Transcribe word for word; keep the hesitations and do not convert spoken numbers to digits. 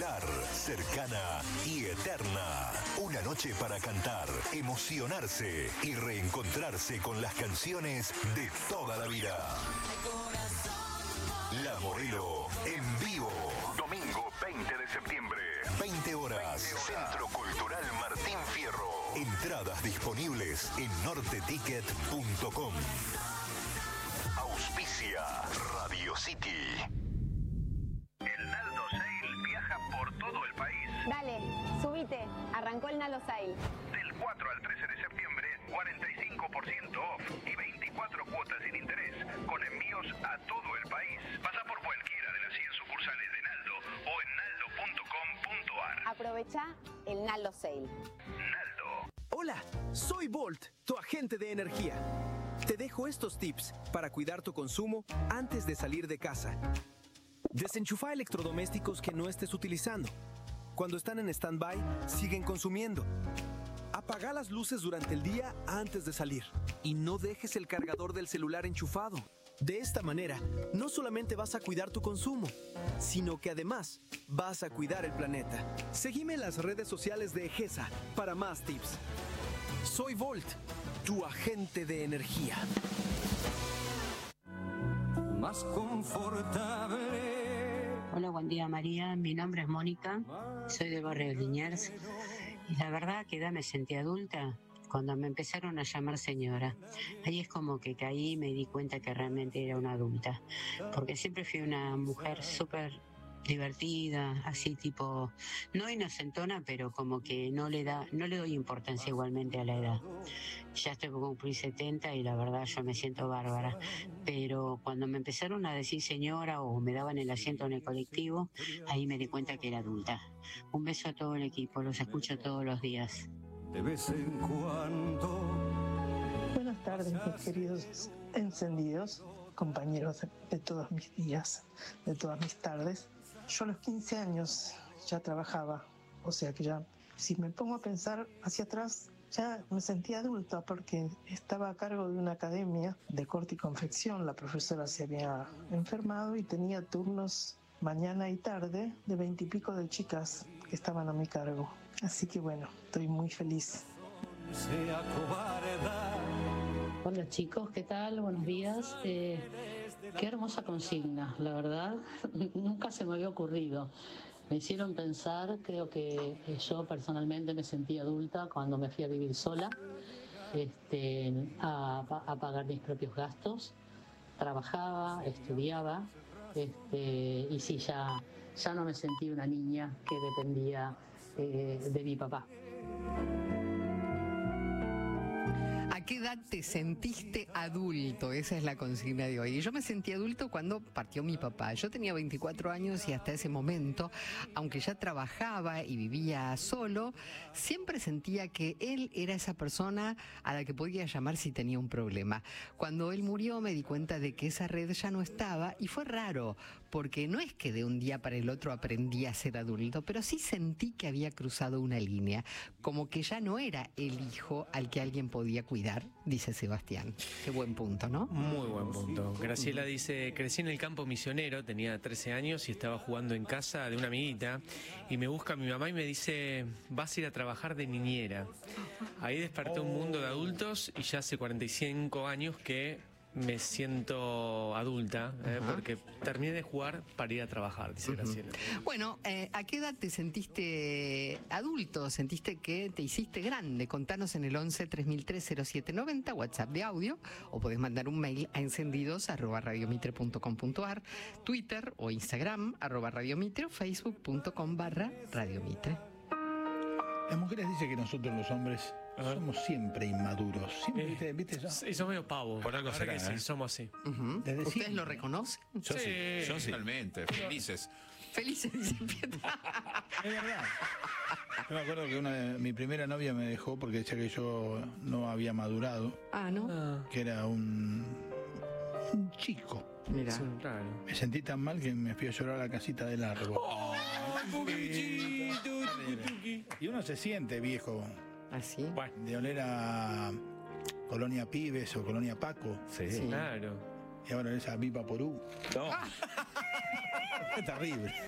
popular, cercana y eterna. Una noche para cantar, emocionarse y reencontrarse con las canciones de toda la vida. La Modelo en vivo. Domingo veinte de septiembre. veinte horas. Centro Cultural Martín Fierro. Entradas disponibles en norte ticket punto com. Auspicia Radio City. El Naldo Sale viaja por todo el país. Dale, subite. Arrancó el Naldo Sale. Del cuatro al trece de septiembre, cuarenta y cinco por ciento off y veinticuatro cuotas sin interés, con envíos a todo el país. Pasa por cualquiera de las cien sucursales de Naldo o en naldo punto com punto ar. Aprovecha el Naldo Sale. Naldo. Hola, soy Volt, tu agente de energía. Te dejo estos tips para cuidar tu consumo antes de salir de casa. Desenchufa electrodomésticos que no estés utilizando. Cuando están en stand-by, siguen consumiendo. Apaga las luces durante el día antes de salir. Y no dejes el cargador del celular enchufado. De esta manera, no solamente vas a cuidar tu consumo, sino que además vas a cuidar el planeta. Seguime en las redes sociales de Egesa para más tips. Soy Volt, tu agente de energía. Más confortable. Hola, buen día María, mi nombre es Mónica, soy del barrio de Liniers y la verdad que ya me sentí adulta cuando me empezaron a llamar señora. Ahí es como que caí y me di cuenta que realmente era una adulta, porque siempre fui una mujer súper divertida, así tipo, no inocentona, pero como que no le da, no le doy importancia igualmente a la edad. Ya estoy por cumplir setenta y la verdad yo me siento bárbara, pero cuando me empezaron a decir señora o me daban el asiento en el colectivo, ahí me di cuenta que era adulta. Un beso a todo el equipo, los escucho todos los días. De vez en cuando. Buenas tardes, mis queridos encendidos, compañeros de todos mis días, de todas mis tardes. Yo a los quince años ya trabajaba, o sea que ya, si me pongo a pensar hacia atrás, ya me sentía adulta porque estaba a cargo de una academia de corte y confección. La profesora se había enfermado y tenía turnos mañana y tarde de veintipico de chicas que estaban a mi cargo. Así que bueno, estoy muy feliz. Hola chicos, ¿qué tal? Buenos días. Eh, qué hermosa consigna, la verdad, nunca se me había ocurrido. Me hicieron pensar, creo que yo personalmente me sentí adulta cuando me fui a vivir sola, este, a, a pagar mis propios gastos. Trabajaba, estudiaba, este, y sí, ya, ya no me sentí una niña que dependía eh, de mi papá. ¿A qué edad te sentiste adulto? Esa es la consigna de hoy. Yo me sentí adulto cuando partió mi papá. Yo tenía veinticuatro años y hasta ese momento, aunque ya trabajaba y vivía solo, siempre sentía que él era esa persona a la que podía llamar si tenía un problema. Cuando él murió me di cuenta de que esa red ya no estaba y fue raro, porque no es que de un día para el otro aprendí a ser adulto, pero sí sentí que había cruzado una línea, como que ya no era el hijo al que alguien podía cuidar, dice Sebastián. Qué buen punto, ¿no? Muy buen punto. Graciela dice, crecí en el campo misionero, tenía trece años y estaba jugando en casa de una amiguita y me busca mi mamá y me dice, vas a ir a trabajar de niñera. Ahí desperté un mundo de adultos y ya hace cuarenta y cinco años que me siento adulta, eh, porque terminé de jugar para ir a trabajar, dice Graciela. Bueno, eh, ¿a qué edad te sentiste adulto? ¿Sentiste que te hiciste grande? Contanos en el once tres mil tres cero siete noventa, WhatsApp de audio, o podés mandar un mail a encendidos arroba radiomitre punto com punto ar, Twitter o Instagram arroba radiomitre o facebook punto com barra radiomitre. Las mujeres dicen que nosotros los hombres somos siempre inmaduros. Siempre, Eh, ¿viste? ¿viste eso? Sí, somos medio pavos. Por algo será, que sí, ¿eh? somos así. Uh-huh. Desde ¿Ustedes siempre. lo reconocen? Yo sí, Sí. yo sí. Totalmente, felices. Felices, dice Pietra. Es verdad. Yo me acuerdo que una de, mi primera novia me dejó porque decía que yo no había madurado, Ah, ¿no? que era un, un chico. Mira. Es un raro. Me sentí tan mal que me fui a llorar a la casita del árbol. Oh, Y uno se siente viejo, ¿Así? Bueno, de oler a Colonia Pibes o Colonia Paco. Sí. sí, claro. Y ahora esa Viva Porú. No. Es terrible.